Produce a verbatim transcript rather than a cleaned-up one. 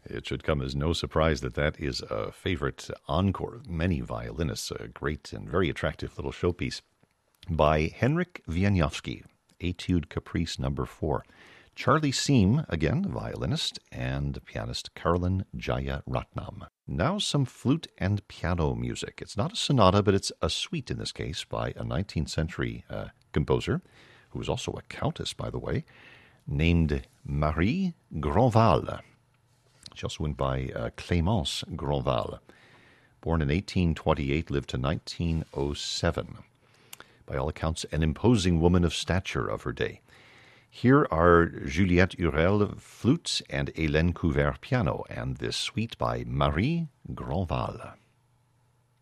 It should come as no surprise that that is a favorite encore of many violinists, a great and very attractive little showpiece by Henryk Wieniawski, Etude Caprice number four. Charlie Seam, again, violinist, and pianist Carolyn Jaya-Ratnam. Now some flute and piano music. It's not a sonata, but it's a suite in this case by a nineteenth century uh, composer, who was also a countess, by the way, named Marie Grandval. She also went by uh, Clémence Grandval. Born in eighteen twenty-eight, lived to nineteen oh seven. By all accounts, an imposing woman of stature of her day. Here are Juliette Hurel flute and Hélène Couvert piano, and this suite by Marie Grandval.